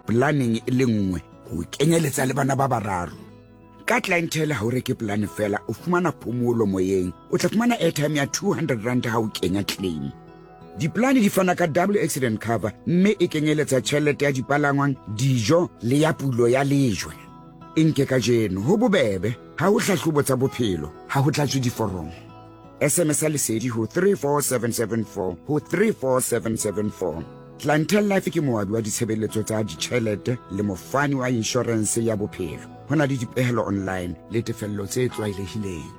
planning e le nngwe go kenyeletsa le bana ba bararo. Ka clientele ha o reke plan fela o fumana phomolo moyeng, o tla fumana airtime ya 200 rand ha o kenya claim. Diplane di fana ka double accident cover, mme e kenyeletsa tjhelete ya dipalangwang, dijo le ya pulo ya lejwe. Nke ka jeno ho bobebe ha o hlahlobo tsa bophelo ha ho tlatswe diforomo. SMS lesedi ho 34774 ho 34774. Clientele Life ke moabi wa ditshebeletso tsa ditjhelete le mofani wa insurance ya bophelo. Hona le dipehelo online le tefello tse tlwaelehileng.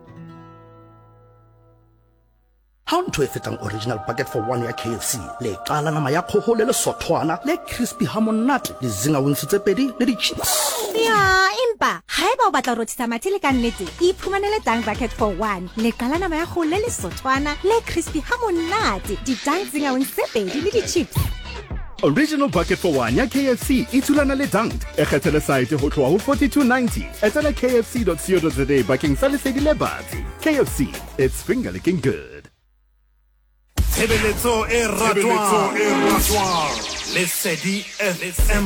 Ha ntho e fetang original bucket for one ya KFC le qala nama ya kgoho le lesothwana le crispy ha monate le zinga wings tse pedi le di chips. Ya empa haeba o batla rothisa mathele ka nnete iphumanele dang bucket for one le qala nama ya kgoho le lesothwana le crispy ha monate di dang zinga wings tse pedi le di chips. Original bucket for one ya KFC e thulana le Dunked e kgethele site ho tloha ho 42.90 etela kfc.co.za bakeng sa lesedi le batsi. KFC, it's finger licking good. Tshebeletso e ratwang Lesedi FM.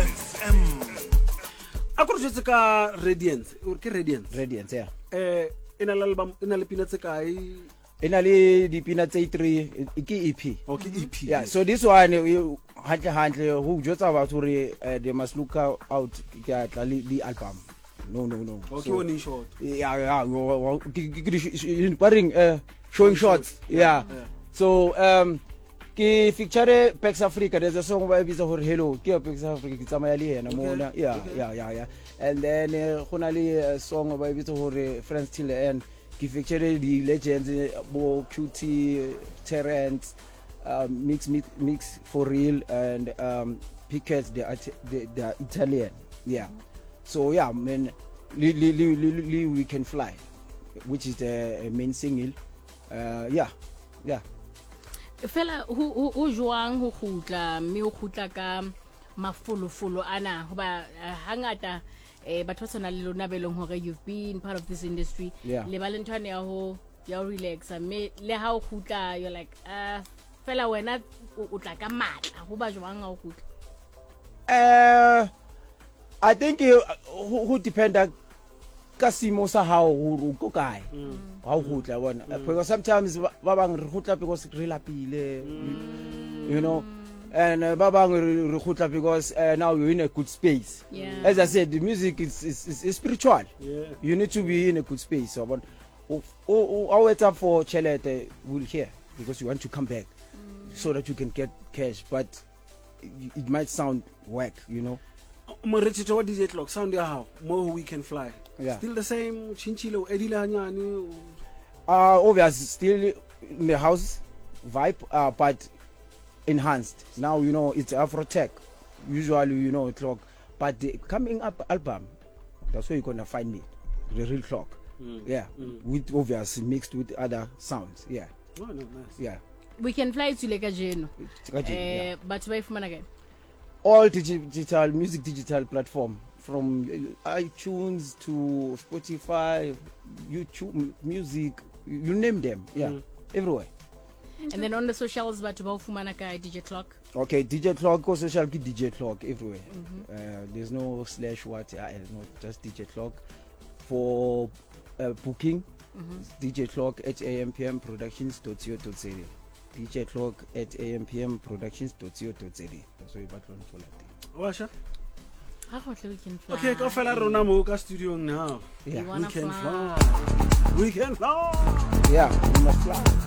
A go re ka Radiance o ke Radiance ya ena le album ena le pina tse kae ena le dipina tse 3 ke EP. Okay, EP. Yeah, so this one hantle ho jotsa batho re they must look out ke tla le album. No. Okay, one in short. Yeah, showing shots. Yeah. So ke feature Pax Africa, there's a song by Visa for Hello ke Pax Africa ke tsamaya le yena mona. Yeah. And then khonali a song by Visa for Friends Till the End ke feature the legends Bo QT, Terrence, mix for real and Piquet the Italian. Yeah. So yeah, man, we can fly, which is the main single. Yeah. Fela ho joang ho khutla mme o khutla ka mafolofolo ana hoba hangata batho ba tsona le lona belong hore you've been part of this industry le balentwane ya ho relax mme le ha o khutla you're like fela wena o tla ka matla ho ba joang ha o khutla. I think who depend kasimo sa how go kae how khutla bona because sometimes ba bang re khutla because re lapile you know and ba bang re khutla because now you're in a good space. As I said, the music is spiritual. You need to be in a good space. So but I wait up for Chelete will hear because you want to come back so that you can get cash, but it might sound whack, you know. Morechito wa DJ Clock sound ya how more we can fly. Still the same chinchilo edila nyani. Obviously still in the house vibe, but enhanced. Now you know it's Afro tech. Usually you know Clock, but the coming up album, that's where you're gonna find me, the real Clock. With obviously mixed with other sounds. Yeah. Oh no, nice. Yeah. We can fly to like a Jeno. But why from again? All digital music digital platform from iTunes to Spotify, YouTube music, you name them. Everywhere. And then on the socials but about Fumanaka DJ Clock. Okay, DJ Clock or social DJ Clock everywhere. There's no slash what no, just DJ Clock. For booking, DJ Clock at ampmproductions.co.za. DJ Clock at ampmproductions.co.za. That's why you battle for that. Washa? How we can fly? Okay, go fella rona mo ka studio now. Yeah. We can fly. We can fly. Yeah, we must fly.